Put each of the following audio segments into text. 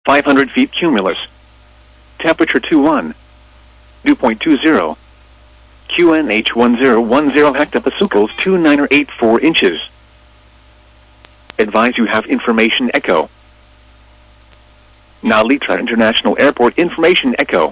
500 feet cumulus. Temperature 21. Dew point 20. QNH 1010 hectopascals 2984 inches. Advise you have information echo. Now Litra International Airport information echo.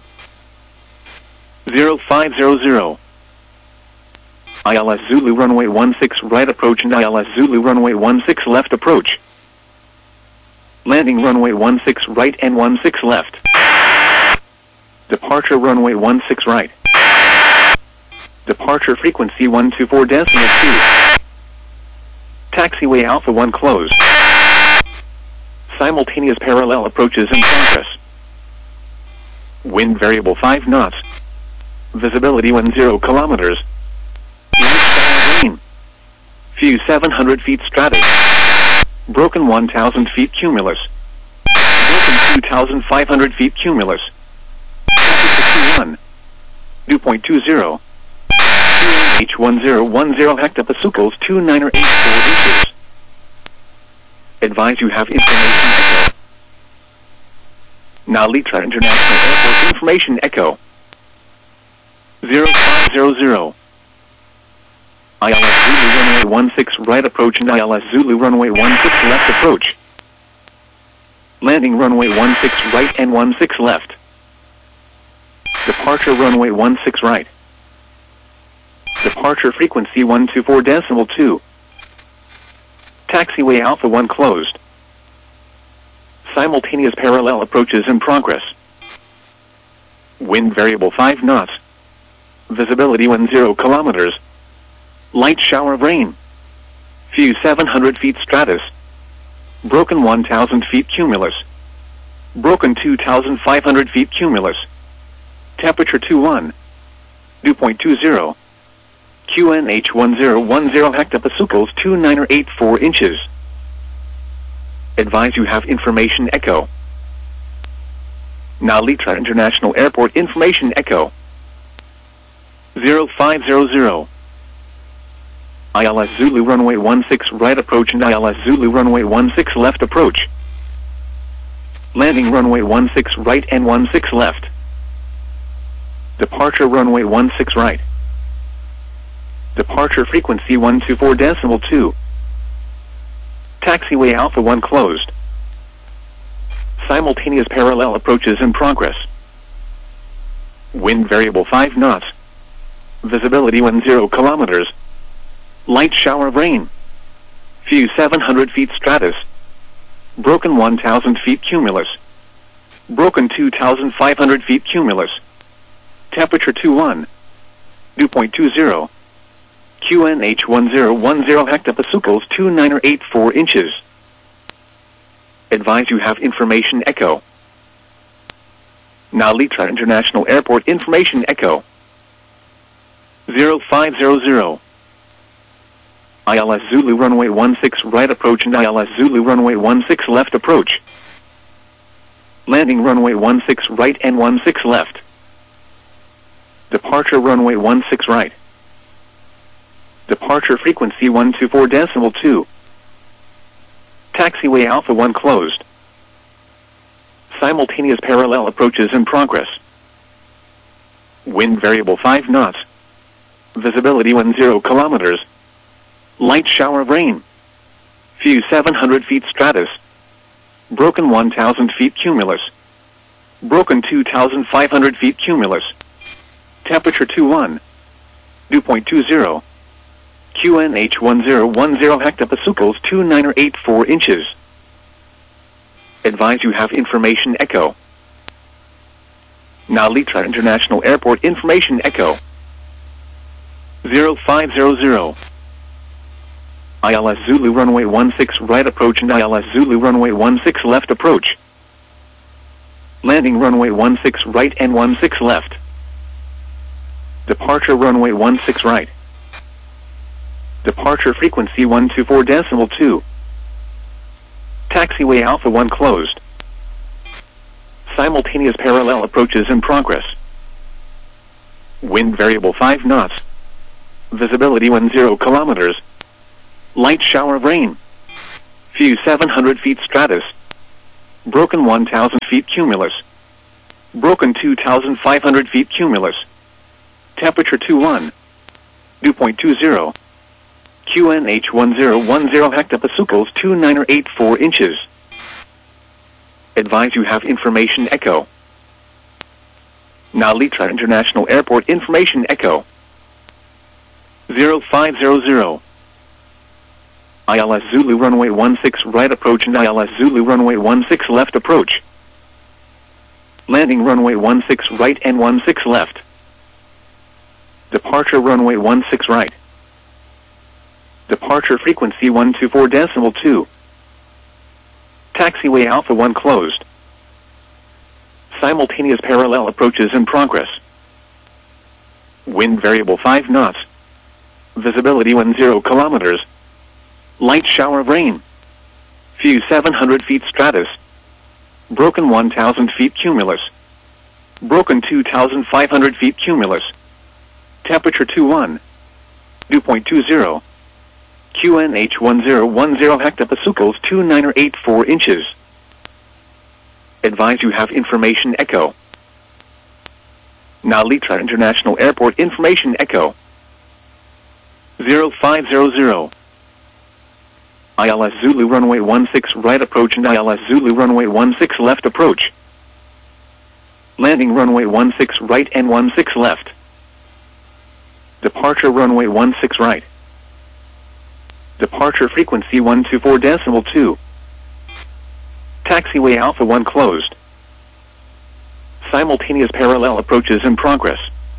0500. ILS Zulu runway 16 right approach and ILS Zulu runway 16 left approach. Landing runway 16 right and 16 left. Departure runway 16 right. Departure frequency 124.2. Taxiway Alpha 1 closed. Simultaneous parallel approaches in progress. Wind variable 5 knots. Visibility 10 kilometers. Light rain. Few 700 feet stratus. Broken 1,000 feet cumulus. Broken 2,500 feet cumulus. Temperature 21. Dew point 20. QNH 1010 hectopascals 2984 inches. Advise you have information echo. Now Litra International Airport information echo. 0500. ILS Zulu runway 16 right approach and ILS Zulu runway 16 left approach. Landing runway 16 right and 16 left. Departure runway 16 right. Departure frequency 124.2. Taxiway Alpha 1 closed. Simultaneous parallel approaches in progress. Wind variable 5 knots. Visibility 10 kilometers. Light shower of rain. Few 700 feet stratus. Broken 1,000 feet cumulus. Broken 2,500 feet cumulus. Temperature 21. Dew point 20. QNH 1010 hectopascals 2984 inches. Advise you have information echo. Now Litra International Airport information echo. 0500. ILS Zulu runway 16 right approach and ILS Zulu runway 16 left approach. Landing runway 16 right and 16 left. Departure runway 16 right. Departure frequency 124.2. Taxiway Alpha 1 closed. Simultaneous parallel approaches in progress. Wind variable 5 knots. Visibility 10 kilometers. Light shower of rain. Few 700 feet stratus. Broken 1,000 feet cumulus. Broken 2,500 feet cumulus. Temperature 21. Dew point 20. QNH 1010 hectopascals 2984 inches. Advise you have information echo. Now Litra International Airport information echo. 0500. ILS Zulu runway 16 right approach and ILS Zulu runway 16 left approach. Landing runway 16 right and 16 left. Departure runway 16 right. Departure frequency 124.2. Taxiway Alpha 1 closed. Simultaneous parallel approaches in progress. Wind variable 5 knots. Visibility 10 kilometers. Light shower of rain. Few 700 feet stratus. Broken 1,000 feet cumulus. Broken 2,500 feet cumulus. Temperature 21. Dew point 20. QNH 1010 hectopascals 2984 inches. Advise you have information echo. Now Litra International Airport information echo. 0500. ILS Zulu runway 16 right approach and ILS Zulu runway 16 left approach. Landing runway 16 right and 16 left. Departure runway 16 right. Departure frequency 124.2. Taxiway Alpha 1 closed. Simultaneous parallel approaches in progress. Wind variable 5 knots. Visibility 10 kilometers. Light shower of rain. Few 700 feet stratus. Broken 1,000 feet cumulus. Broken 2,500 feet cumulus. Temperature 21. Dew point 20. QNH 1010 hectopascals 2984 inches. Advise you have information echo. Nalitra International Airport information echo. 0500. ILS Zulu runway 16 right approach and ILS Zulu runway 16 left approach. Landing runway 16 right and 16 left. Departure runway 16 right. Departure frequency 124.2. Taxiway Alpha 1 closed. Simultaneous parallel approaches in progress. Wind variable 5 knots. Visibility 10 kilometers. Light shower of rain. Few 700 feet stratus. Broken 1,000 feet cumulus. Broken 2,500 feet cumulus. Temperature 21. Dew point 20. QNH 1010 hectopascals 2984 inches. Advise you have information echo. Nalitra International Airport information echo. 0500. ILS Zulu runway 16 right approach and ILS Zulu runway 16 left approach. Landing runway 16 right and 16 left. Departure runway 16 right. Departure frequency 124.2. Taxiway Alpha 1 closed. Simultaneous parallel approaches in progress.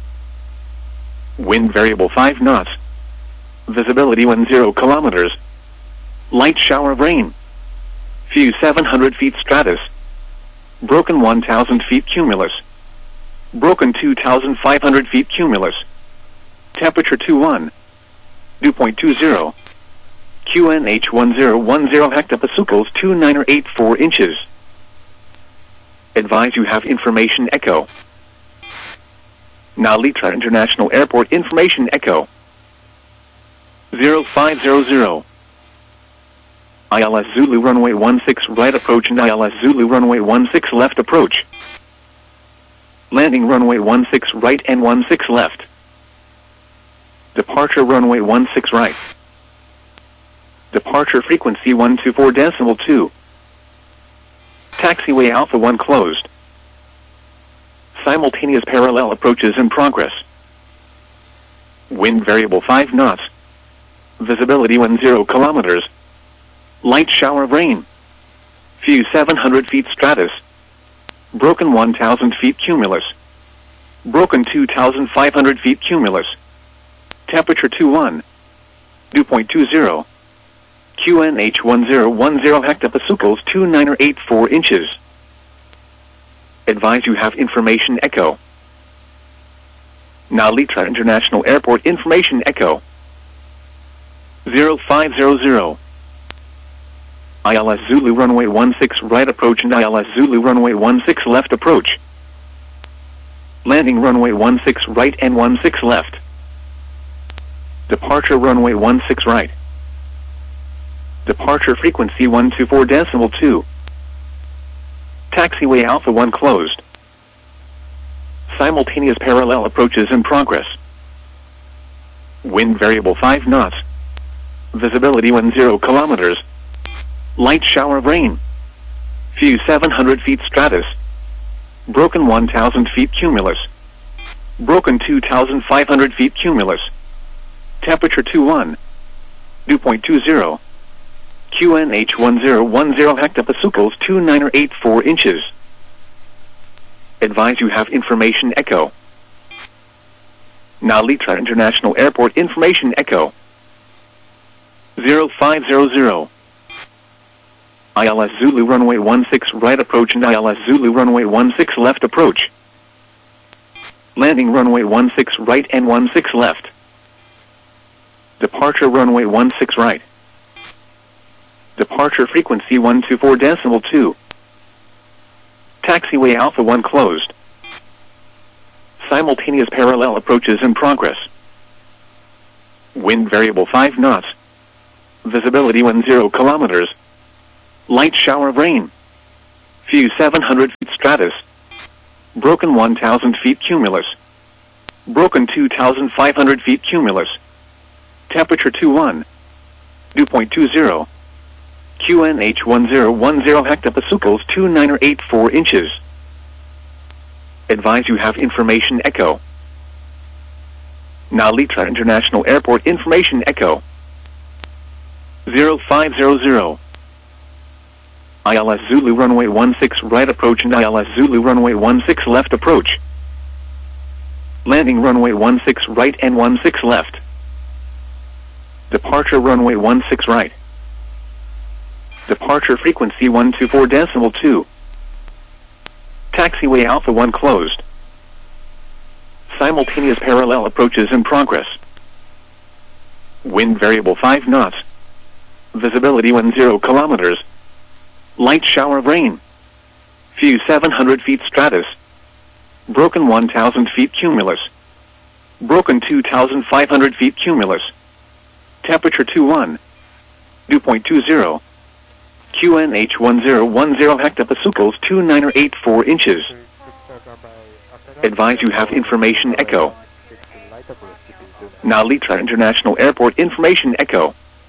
Wind variable 5 knots. Visibility 10 kilometers. Light shower of rain. Few 700 feet stratus. Broken 1,000 feet cumulus. Broken 2,500 feet cumulus. Temperature 21. Dew point 20. QNH 1010 hectopascals 2984 inches. Advise you have information echo. Nalitra International Airport information echo. 0500. ILS Zulu runway 16 right approach and ILS Zulu runway 16 left approach. Landing runway 16 right and 16 left. Departure runway 16 right. Departure frequency 124.2. Taxiway Alpha 1 closed. Simultaneous parallel approaches in progress. Wind variable 5 knots. Visibility 10 kilometers. Light shower of rain. Few 700 feet stratus. Broken 1,000 feet cumulus. Broken 2,500 feet cumulus. Temperature 21. Dew point 20. QNH 1010 hectopascals 2984 inches. Advise you have information echo. Nalitra International Airport information echo. 0500. ILS Zulu runway 16 right approach and ILS Zulu runway 16 left approach. Landing runway 16 right and 16 left. Departure runway 16 right. Departure frequency 124.2. Taxiway Alpha 1 closed. Simultaneous parallel approaches in progress. Wind variable 5 knots. Visibility 10 kilometers. Light shower of rain. Few 700 feet stratus. Broken 1,000 feet cumulus. Broken 2,500 feet cumulus. Temperature 21. Dew point 20. QNH 1010 hectopascals 2984 inches. Advise you have information echo. Nalitra International Airport information echo. 0500. ILS Zulu runway 16 right approach and ILS Zulu runway 16 left approach. Landing runway 16 right and 16 left. Departure runway 16 right. Departure frequency 124.2. Taxiway Alpha 1 closed. Simultaneous parallel approaches in progress. Wind variable 5 knots. Visibility 10 kilometers. Light shower of rain. View 700 feet stratus. Broken 1,000 feet cumulus. Broken 2,500 feet cumulus. Temperature 21. Dew point 20. QNH 1010 hectopascals 2984 inches. Advise you have information echo. Nalitra International Airport information echo. 0500. ILS Zulu runway 16 right approach and ILS Zulu runway 16 left approach. Landing runway 16 right and 16 left. Departure runway 16 right. Departure frequency 124.2. Taxiway Alpha 1 closed. Simultaneous parallel approaches in progress. Wind variable 5 knots. Visibility 10 kilometers. Light shower of rain. View 700 feet stratus. Broken 1,000 feet cumulus. Broken 2,500 feet cumulus. Temperature 21. Dew point 20. QNH 1010 hectopascals 2984 inches. Advise you have information echo. Nalitra International Airport information echo.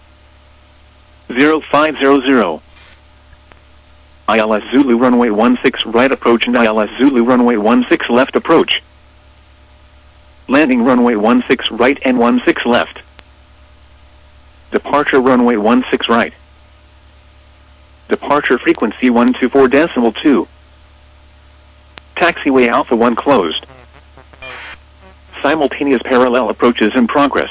0500. ILS Zulu runway 16 right approach and ILS Zulu runway 16 left approach. Landing runway 16 right and 16 left. Departure runway 16 right. Departure frequency 124.2. Taxiway Alpha 1 closed. Simultaneous parallel approaches in progress.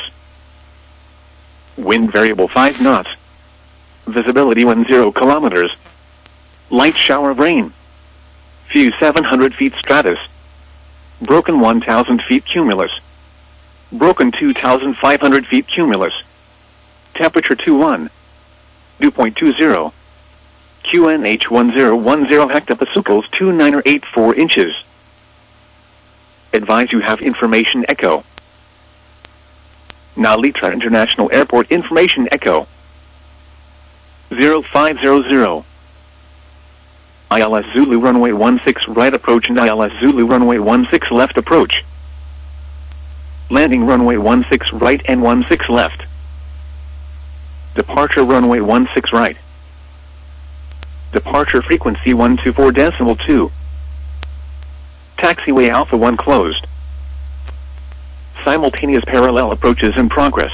Wind variable 5 knots. Visibility 10 kilometers. Light shower of rain. View 700 feet stratus. Broken 1,000 feet cumulus. Broken 2,500 feet cumulus. Temperature 21. Dew point 20. QNH 1010 hectopascals 2984 inches. Advise you have information echo. Nalitra International Airport information echo. 0500. ILS Zulu runway 16 right approach and ILS Zulu runway 16 left approach. Landing runway 16 right and 16 left. Departure runway 16 right. Departure frequency 124.2. Taxiway Alpha 1 closed. Simultaneous parallel approaches in progress.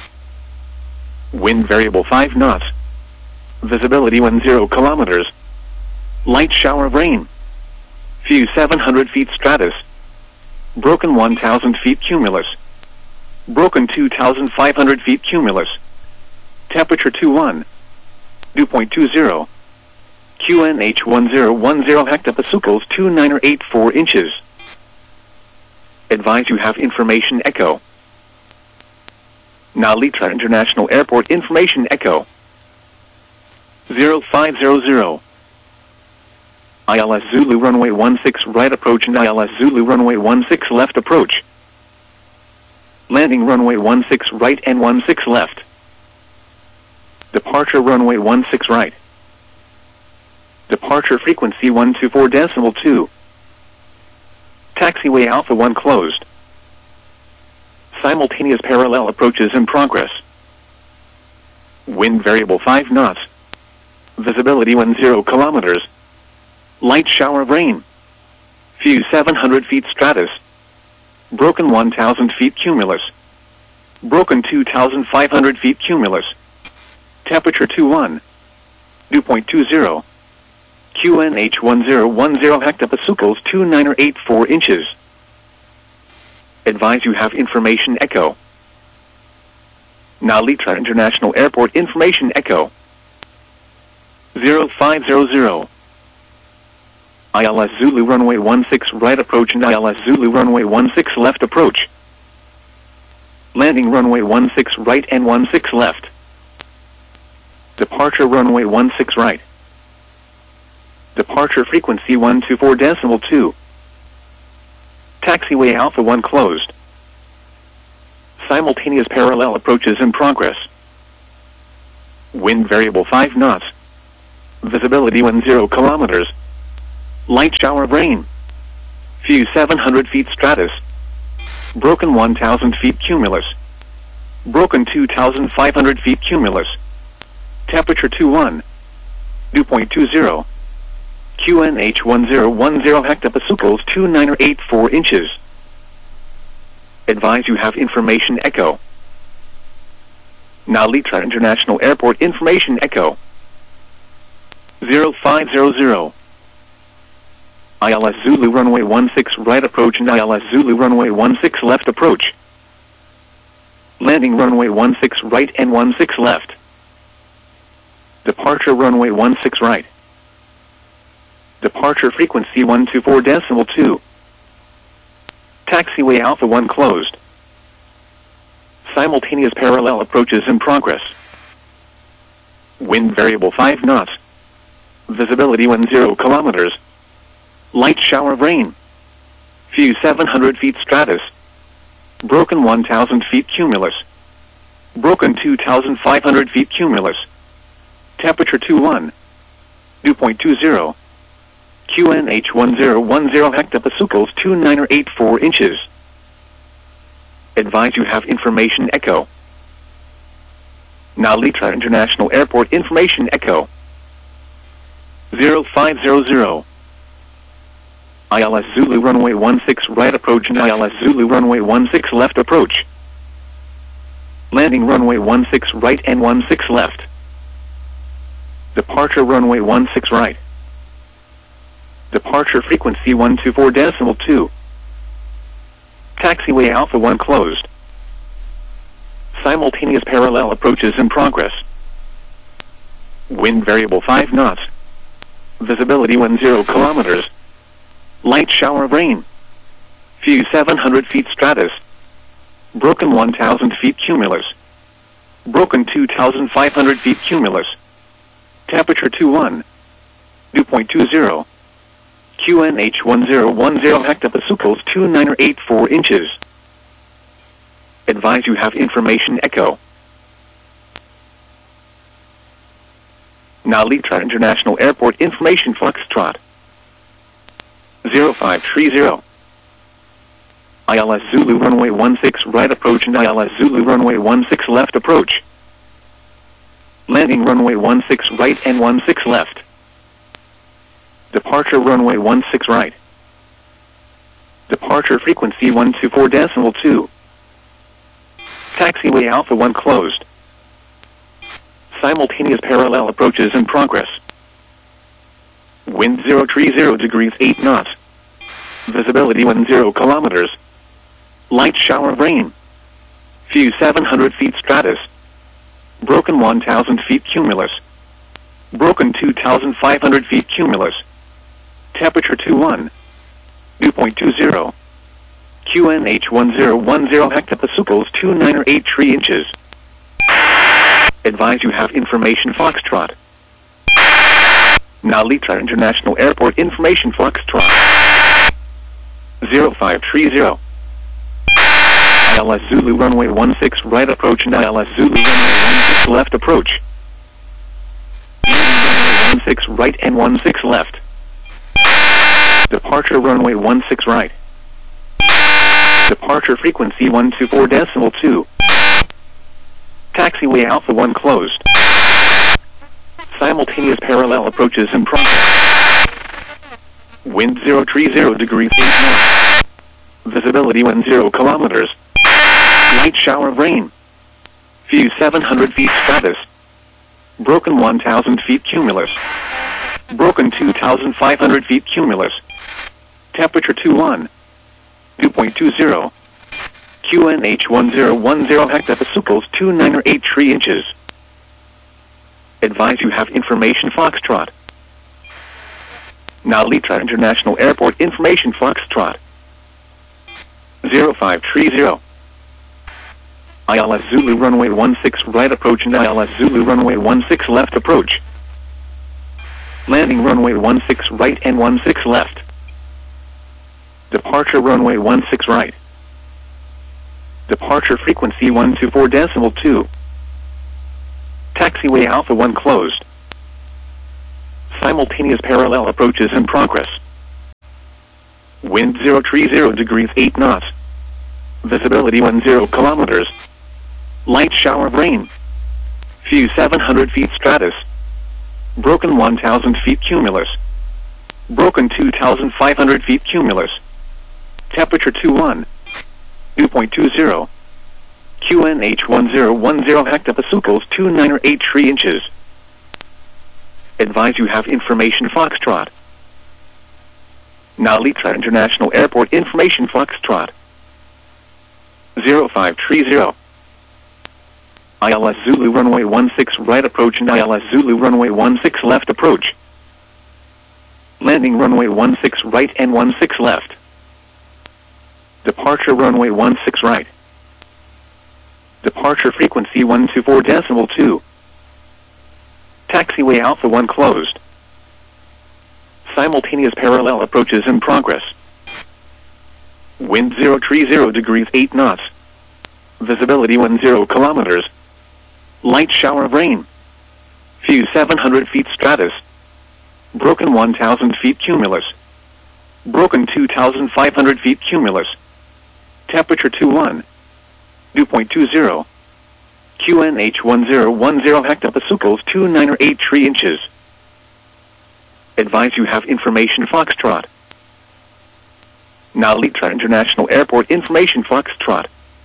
Wind variable 5 knots. Visibility 10 kilometers. Light shower of rain. View 700 feet stratus. Broken 1,000 feet cumulus. Broken 2,500 feet cumulus. Temperature 21. Dew point 20. QNH 1010 hectopascals 2984 inches. Advise you have information echo. Nalitra International Airport information echo. 0500. ILS Zulu runway 16 right approach and ILS Zulu runway 16 left approach. Landing runway 16 right and 16 left. Departure runway 16 right. Departure frequency 124.2. Taxiway Alpha 1 closed. Simultaneous parallel approaches in progress. Wind variable 5 knots. Visibility 10 kilometers. Light shower of rain. View 700 feet stratus. Broken 1,000 feet cumulus. Broken 2,500 feet cumulus. Temperature 21. Dew point 20. QNH 1010 hectopascals 2984 inches. Advise you have information echo. Nalitra International Airport information echo. 0500. ILS Zulu runway 16 right approach and ILS Zulu runway 16 left approach. Landing runway 16 right and 16 left. Departure runway 16 right. Departure frequency 124.2. Taxiway Alpha 1 closed. Simultaneous parallel approaches in progress. Wind variable 5 knots. Visibility 10 kilometers. Light shower of rain. View 700 feet stratus. Broken 1,000 feet cumulus. Broken 2,500 feet cumulus. Temperature 21. Dew point 20. QNH 1010 hectopascals 2984 inches. Advise you have information echo. Nalitra International Airport information echo. 0500. ILS Zulu runway 16 right approach and ILS Zulu runway 16 left approach. Landing runway 16 right and 16 left. Departure runway 16 right. Departure frequency 124.2. Taxiway Alpha 1 closed. Simultaneous parallel approaches in progress. Wind variable 5 knots. Visibility 10 kilometers. Light shower of rain. View 700 feet stratus. Broken 1,000 feet cumulus. Broken 2,500 feet cumulus. Temperature 21. Dew point 20. QNH 1010 hectopascals 2984 inches. Advise you have information echo. Nalitra International Airport information echo. 0500. ILS Zulu runway 16 right approach and ILS Zulu runway 16 left approach. Landing runway 16 right and 16 left. Departure runway 16 right. Departure frequency 124.2. Taxiway Alpha 1 closed. Simultaneous parallel approaches in progress. Wind variable 5 knots. Visibility 10 kilometers. Light shower of rain. View 700 feet stratus. Broken 1,000 feet cumulus. Broken 2,500 feet cumulus. Temperature 21. Dew point 20. QNH 1010 hectopascals 2984 inches. Advise you have information echo. Nalitra International Airport information Foxtrot. 0530. ILS Zulu runway 16 right approach and ILS Zulu runway 16 left approach. Landing runway 16 right and 16 left. Departure runway 16 right. Departure frequency 124.2. Taxiway Alpha 1 closed. Simultaneous parallel approaches in progress. Wind 030 degrees 8 knots. Visibility 10 kilometers. Light shower of rain. View 700 feet stratus. Broken 1,000 feet cumulus. Broken 2,500 feet cumulus. Temperature 21. Dew point 20. QNH 1010 hectopascals 2983 inches. Advise you have information Foxtrot. Nalitra International Airport information Foxtrot. 0530. ILS Zulu runway 16 right approach and ILS Zulu runway 16 left approach. 16 right and 16 left. Departure runway 16 right. Departure frequency 124.2. Taxiway Alpha 1 closed. Simultaneous parallel approaches in progress. Wind 030 degrees 8 knots. Visibility 10 kilometers. Light shower of rain. View 700 feet stratus. Broken 1,000 feet cumulus. Broken 2,500 feet cumulus. Temperature 21. Dew point 20. QNH 1010 hectopascals 2983 inches. Advise you have information Foxtrot. Nalitra International Airport information Foxtrot. 0530. ILS Zulu runway 16 right approach and ILS Zulu runway 16 left approach. Landing runway 16 right and 16 left. Departure runway 16 right. Departure frequency 124.2. Taxiway Alpha 1 closed. Simultaneous parallel approaches in progress. Wind 030 degrees 8 knots. Visibility 10 kilometers. Light shower of rain. View 700 feet stratus. Broken 1,000 feet cumulus. Broken 2,500 feet cumulus. Temperature 21. Dew point 20. QNH 1010 hectopascals 298 inches. Advise you have information Foxtrot. Nalitra International Airport information Foxtrot. 0530. ILS Zulu runway 16 right approach and ILS Zulu runway 16 left approach. Landing runway 16 right and 16 left. Departure runway 16 right. Departure frequency 124.2. Taxiway Alpha 1 closed. Simultaneous parallel approaches in progress. Wind 030 degrees 8 knots. Visibility 10 kilometers. Light shower of rain. View 700 feet stratus. Broken 1,000 feet cumulus. Broken 2,500 feet cumulus. Temperature 21. Dew point 20. QNH 1010 hectopascals 298 inches. Advise you have information Foxtrot. Nalitra International Airport information Foxtrot.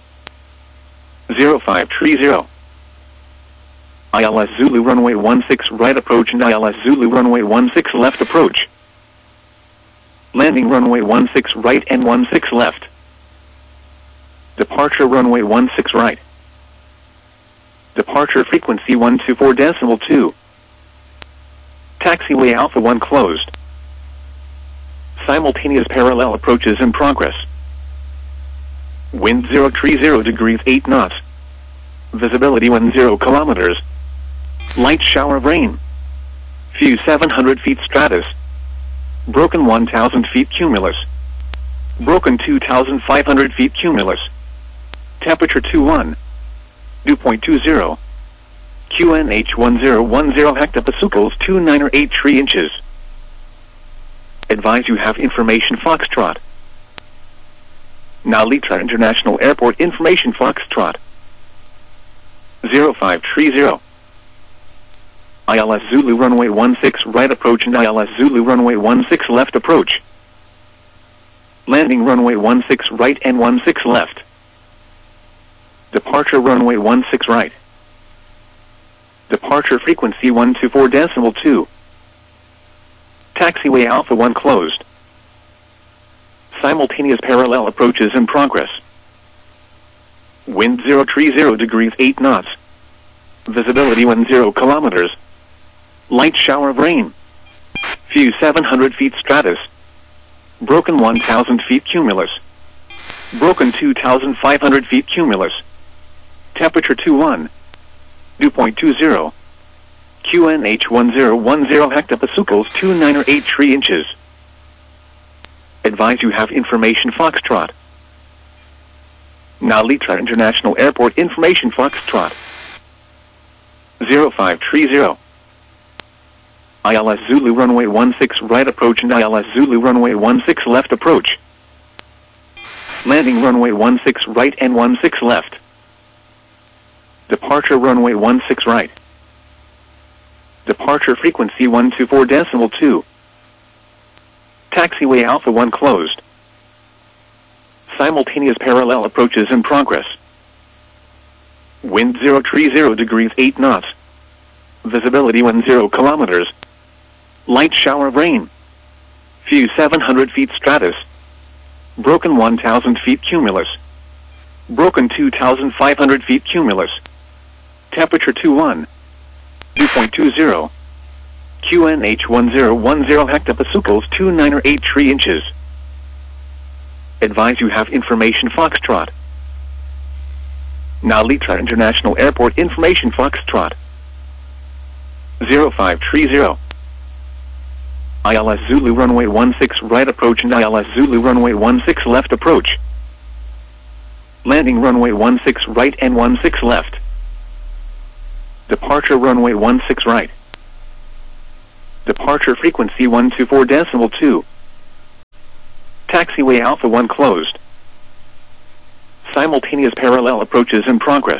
0530. ILS Zulu runway 16 right approach and ILS Zulu runway 16 left approach. Landing runway 16 right and 16 left. Departure runway 16 right. Departure frequency 124.2. Taxiway Alpha 1 closed. Simultaneous parallel approaches in progress. Wind 030 degrees 8 knots. Visibility 10 kilometers. Light shower of rain. View 700 feet stratus. Broken 1,000 feet cumulus. Broken 2,500 feet cumulus. Temperature 21. Dew point 20. QNH 1010 hectopascals 298 inches. Advise you have information Foxtrot. Nalitra International Airport information Foxtrot. 0530. ILS Zulu runway 16 right approach and ILS Zulu runway 16 left approach. Landing runway 16 right and 16 left. Departure runway 16 right. Departure frequency 124.2. Taxiway Alpha 1 closed. Simultaneous parallel approaches in progress. Wind 030 degrees 8 knots. Visibility 10 kilometers. Light shower of rain. View 700 feet stratus. Broken 1,000 feet cumulus. Broken 2,500 feet cumulus. Temperature 21. Dew point 20. QNH 1010 hectopascals 298 inches. Advise you have information Foxtrot. Nalitra International Airport information Foxtrot. 0530. ILS Zulu runway 16 right approach and ILS Zulu runway 16 left approach. Landing runway 16 right and 16 left. Departure runway 16 right. Departure frequency 124.2. Taxiway Alpha 1 closed. Simultaneous parallel approaches in progress. Wind 030 degrees 8 knots. Visibility 10 kilometers. Light shower of rain. View 700 feet stratus. Broken 1,000 feet cumulus. Broken 2,500 feet cumulus. Temperature 21. Dew point 20. QNH 1010 hectopascals 298 inches. Advise you have information Foxtrot. Nalitra International Airport information Foxtrot. 0530. ILS Zulu runway 16 right approach and ILS Zulu runway 16 left approach. Landing runway 16 right and 16 left. Departure runway 16 right. Departure frequency 124.2. Taxiway Alpha 1 closed. Simultaneous parallel approaches in progress.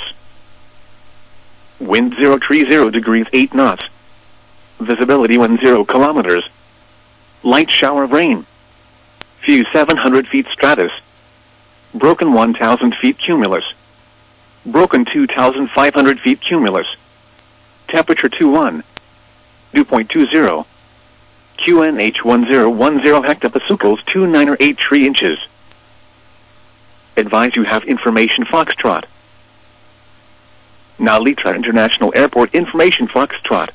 Wind 030 degrees 8 knots. Visibility 10 kilometers. Light shower of rain. View 700 feet stratus. Broken 1,000 feet cumulus. Broken 2,500 feet cumulus. Temperature 21. Dew point 20. QNH 1010 hectopascals 29 or 83 inches. Advise you have information Foxtrot. Now Litra International Airport information Foxtrot.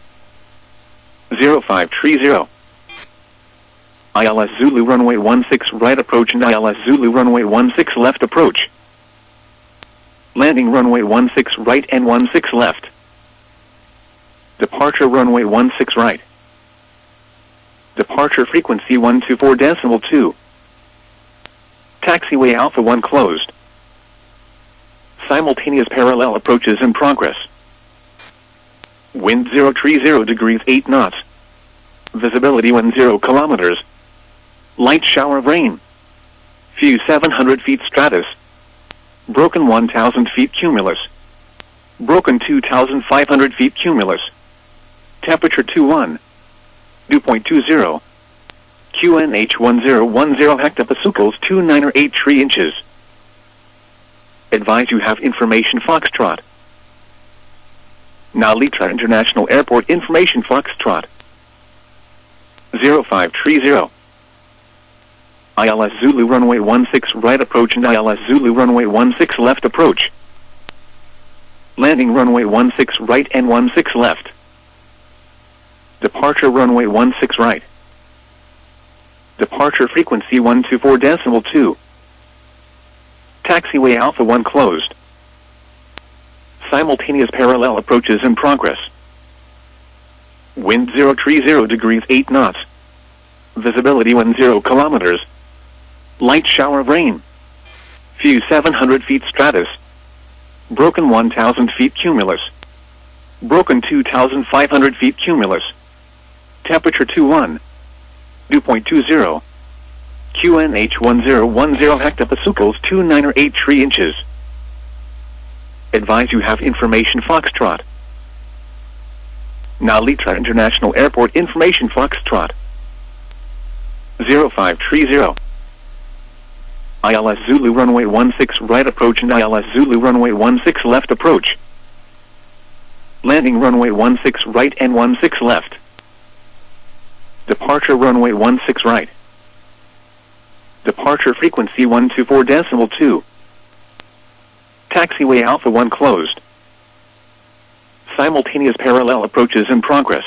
0530. ILS Zulu runway 16 right approach and ILS Zulu runway 16 left approach. Landing runway 16 right and 16 left. Departure runway 16 right. Departure frequency 124.2. Taxiway Alpha 1 closed. Simultaneous parallel approaches in progress. Wind 030 degrees 8 knots. Visibility 10 kilometers. Light shower of rain. View 700 feet stratus. Broken 1,000 feet cumulus. Broken 2,500 feet cumulus. Temperature 21. Dew point 20. QNH 1010 hectopascals 29 or 83 inches. Advise you have information Foxtrot. Now Litra International Airport information Foxtrot. 0530. ILS Zulu runway 16 right approach and ILS Zulu runway 16 left approach. Landing runway 16 right and 16 left. Departure runway 16 right. Departure frequency 124.2. Taxiway Alpha 1 closed. Simultaneous parallel approaches in progress. Wind 030 degrees 8 knots. Visibility 10 kilometers. Light shower of rain. View 700 feet stratus. Broken 1,000 feet cumulus. Broken 2,500 feet cumulus. Temperature 21. Dew point 20. QNH 1010 hectopascals 29 or 83 inches. Advise you have information Foxtrot. Now Litra International Airport information Foxtrot. 0530. ILS Zulu runway 16 right approach and ILS Zulu runway 16 left approach. Landing runway 16 right and 16 left. Departure runway 16 right. Departure frequency 124.2. Taxiway Alpha 1 closed. Simultaneous parallel approaches in progress.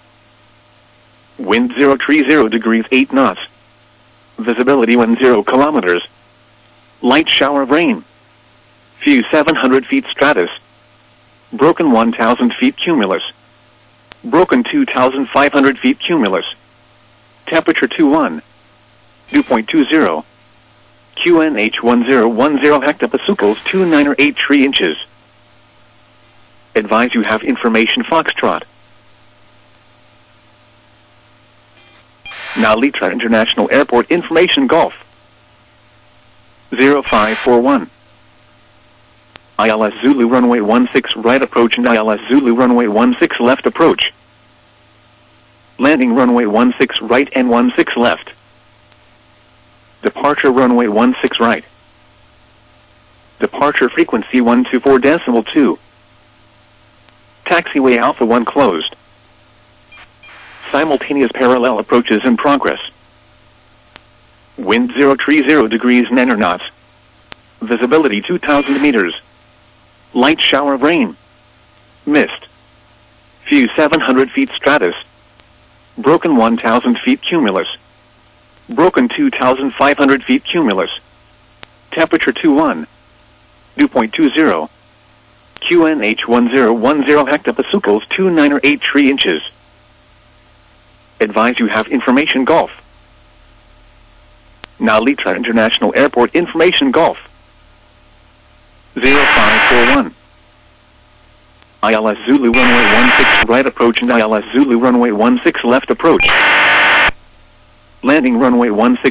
Wind 030 degrees 8 knots. Visibility 10 kilometers. Light shower of rain. View 700 feet stratus. Broken 1,000 feet cumulus. Broken 2,500 feet cumulus. Temperature 21. Dew point 20. QNH 1010 hectopascals 29 or 83 inches. Advise you have information Foxtrot. Now Litra International Airport information Golf. 0541. ILS Zulu runway 16 right approach and ILS Zulu runway 16 left approach. Landing runway 16 right and 16 left. Departure runway 16 right. Departure frequency 124.2. Taxiway Alpha 1 closed. Simultaneous parallel approaches in progress. Wind 030 degrees 9 knots. Visibility 2,000 meters. Light shower of rain. Mist. View 700 feet stratus. Broken 1,000 feet cumulus. Broken 2,500 feet cumulus. Temperature 21. Dew point 20. QNH 1010 hectopascals 29 or 83 inches. Advise you have information Golf. Now Litra International Airport information Golf. 0541. ILS Zulu runway 16 right approach and ILS Zulu runway 16 left approach. Landing runway 16